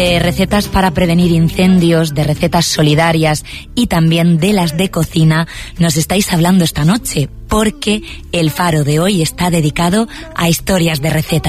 De recetas para prevenir incendios, de recetas solidarias y también de las de cocina nos estáis hablando esta noche, porque el Faro de hoy está dedicado a historias de recetas.